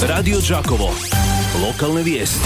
Radio Đakovo. Lokalne vijesti.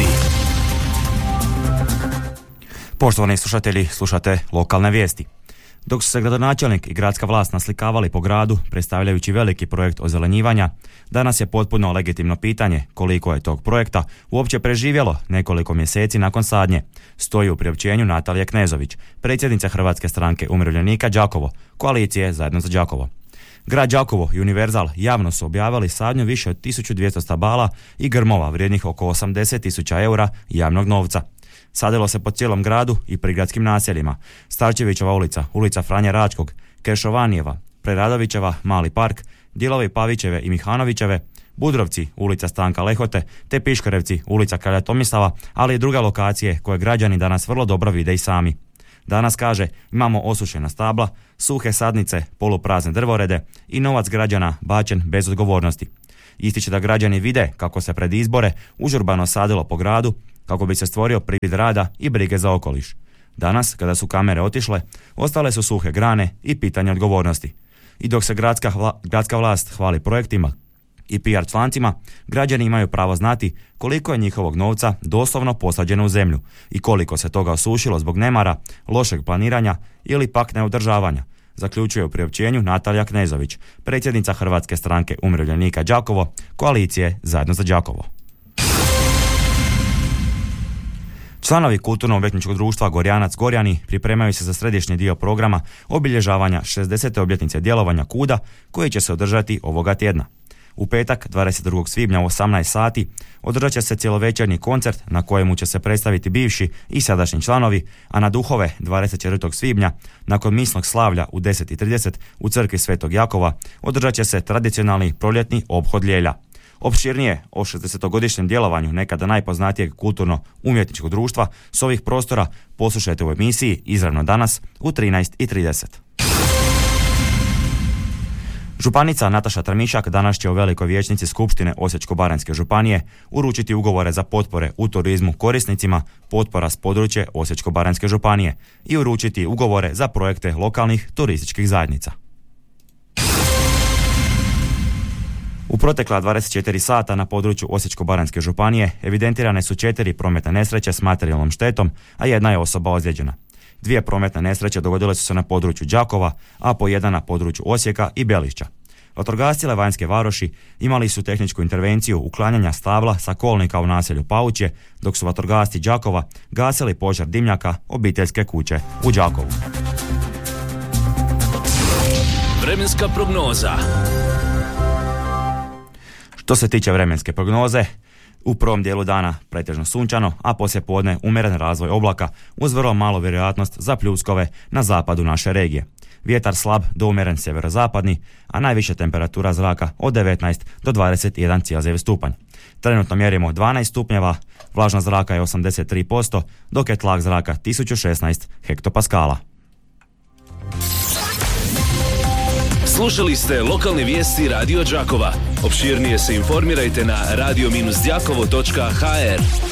Poštovani slušatelji, slušate lokalne vijesti. Dok su se gradonačelnik i gradska vlast naslikavali po gradu, predstavljajući veliki projekt ozelenjivanja, danas je potpuno legitimno pitanje koliko je tog projekta uopće preživjelo nekoliko mjeseci nakon sadnje, stoji u priopćenju Natalije Knezović, predsjednica Hrvatske stranke umirovljenika Đakovo, koalicije Zajedno za Đakovo. Grad Đakovo i Univerzal javno su objavili sadnju više od 1200 stabala i grmova vrijednih oko 80.000 eura javnog novca. Sadilo se po cijelom gradu i prigradskim naseljima: Starčevićeva ulica, ulica Franje Račkog, Kešovanijeva, Preradovićeva, Mali park, dijelovi Pavićeve i Mihanovićeve, Budrovci, ulica Stanka Lehote, te Piškorevci, ulica Kralja Tomislava, ali i druge lokacije koje građani danas vrlo dobro vide i sami. Danas, kaže, imamo osušena stabla, suhe sadnice, poluprazne drvorede i novac građana bačen bez odgovornosti. Ističe da građani vide kako se pred izbore užurbano sadilo po gradu, kako bi se stvorio privid rada i brige za okoliš. Danas, kada su kamere otišle, ostale su suhe grane i pitanje odgovornosti. I dok se gradska vlast hvali projektima i PR člancima, građani imaju pravo znati koliko je njihovog novca doslovno posađeno u zemlju i koliko se toga osušilo zbog nemara, lošeg planiranja ili pak neodržavanja, zaključuje u priopćenju Natalija Knezović, predsjednica Hrvatske stranke umirovljenika Đakovo, koalicije Zajedno za Đakovo. Članovi kulturno-umjetničkog društva Gorjanac Gorjani pripremaju se za središnji dio programa obilježavanja 60. obljetnice djelovanja KUD-a koji će se održati ovoga tjedna. U petak, 22. svibnja u 18 sati, održat će se cjelovečernji koncert na kojemu će se predstaviti bivši i sadašnji članovi, a na duhove 24. svibnja, nakon misnog slavlja u 10:30 u crkvi Svetog Jakova, održat će se tradicionalni proljetni obhod Ljelja. Opširnije o 60-godišnjem djelovanju nekada najpoznatijeg kulturno-umjetničkog društva s ovih prostora poslušajte u emisiji izravno danas u 13:30. Županica Nataša Trmišak danas će u velikoj vijećnici Skupštine Osječko-baranjske županije uručiti ugovore za potpore u turizmu korisnicima potpora s područja Osječko-baranjske županije i uručiti ugovore za projekte lokalnih turističkih zajednica. U protekla 24 sata na području Osječko-baranjske županije evidentirane su 4 prometne nesreće s materijalnom štetom, a jedna je osoba ozlijeđena. 2 prometne nesreće dogodile su se na području Đakova, a po jedna na području Osijeka i Belišća. Vatrogasci Levanjske Varoši imali su tehničku intervenciju uklanjanja stabla sa kolnika u naselju Paučje, dok su vatrogasci Đakova gasili požar dimnjaka obiteljske kuće u Đakovu. Vremenska prognoza. Što se tiče vremenske prognoze, u prvom dijelu dana pretežno sunčano, a poslijepodne umjeren razvoj oblaka uz vrlo malu vjerojatnost za pljuskove na zapadu naše regije. Vjetar slab do umjeren sjeverozapadni, a najviša temperatura zraka od 19 do 21 Celzijevih stupanj. Trenutno mjerimo 12 stupnjeva, vlažnost zraka je 83%, dok je tlak zraka 1016 hektopaskala. Slušali ste lokalne vijesti Radio Đakova. Opširnije se informirajte na radio-đakovo.hr.